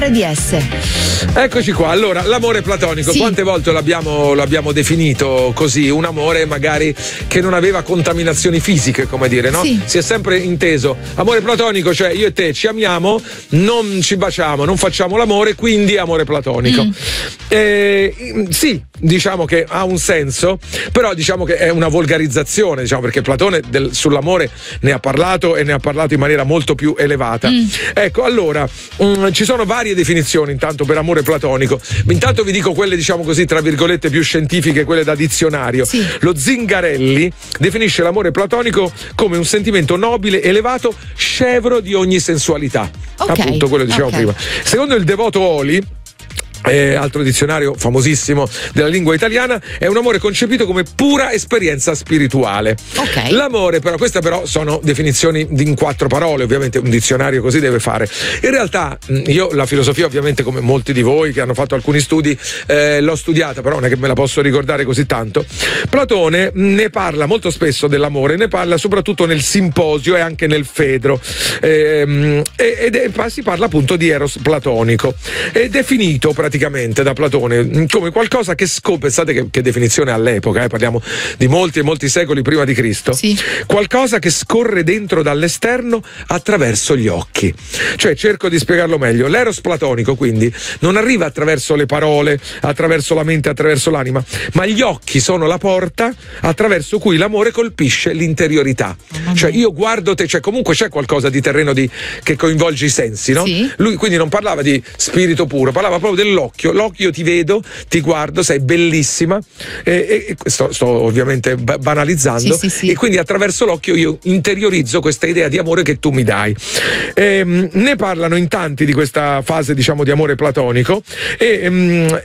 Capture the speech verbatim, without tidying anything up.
di esse. Eccoci qua. Allora, l'amore platonico, sì. quante volte l'abbiamo, l'abbiamo definito così? Un amore magari che non aveva contaminazioni fisiche, come dire, no? Sì. Si è sempre inteso amore platonico, cioè io e te ci amiamo, non ci baciamo, non facciamo l'amore, quindi amore platonico. Mm. Eh, sì, diciamo che ha un senso, però diciamo che è una volgarizzazione, diciamo, perché Platone del, sull'amore ne ha parlato e ne ha parlato in maniera molto più elevata. Mm. Ecco, allora, mh, ci sono varie definizioni intanto per amore platonico. Intanto vi dico quelle, diciamo così, tra virgolette più scientifiche, quelle da dizionario. Sì. Lo Zingarelli definisce l'amore platonico come un sentimento nobile, elevato, scevro di ogni sensualità. Okay. Appunto quello che dicevamo okay. prima. Secondo il Devoto Oli, Eh, altro dizionario famosissimo della lingua italiana, è un amore concepito come pura esperienza spirituale. Okay. L'amore, però, queste però sono definizioni in quattro parole, ovviamente un dizionario così deve fare. In realtà io la filosofia, ovviamente, come molti di voi che hanno fatto alcuni studi, eh, l'ho studiata, però non è che me la posso ricordare così tanto. Platone ne parla molto spesso dell'amore, ne parla soprattutto nel Simposio e anche nel Fedro, eh, ed è, si parla appunto di eros platonico. È definito praticamente praticamente da Platone come qualcosa che scopre, pensate che, che definizione all'epoca, eh, parliamo di molti e molti secoli prima di Cristo, sì. qualcosa che scorre dentro dall'esterno attraverso gli occhi. Cioè, cerco di spiegarlo meglio, l'eros platonico quindi non arriva attraverso le parole, attraverso la mente, attraverso l'anima, ma gli occhi sono la porta attraverso cui l'amore colpisce l'interiorità. Oh, cioè io guardo te, cioè comunque c'è qualcosa di terreno di, che coinvolge i sensi, no? Sì. Lui quindi non parlava di spirito puro, parlava proprio dell'occhio. L'occhio, l'occhio ti vedo, ti guardo, sei bellissima, e, e sto, sto ovviamente banalizzando, sì, sì, sì. e quindi attraverso l'occhio io interiorizzo questa idea di amore che tu mi dai. E, ne parlano in tanti di questa fase, diciamo, di amore platonico, e,